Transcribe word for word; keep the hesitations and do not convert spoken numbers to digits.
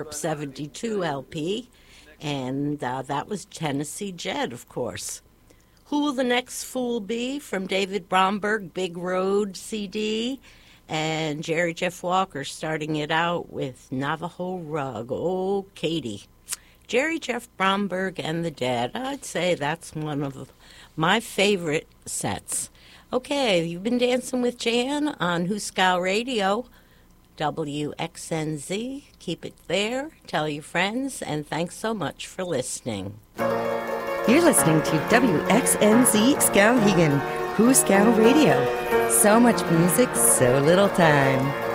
seventy-two L P, and uh, that was Tennessee Jed, of course. Who Will the Next Fool Be from David Bromberg, Big Road C D, and Jerry Jeff Walker starting it out with Navajo Rug. Oh, Katie. Jerry Jeff Bromberg and the Dead. I'd say that's one of my favorite sets. Okay, you've been dancing with Jan on Huskow Radio, W X N Z. Keep it there, tell your friends, and thanks so much for listening. You're listening to W X N Z Skowhegan, Huskow Radio. So much music, so little time.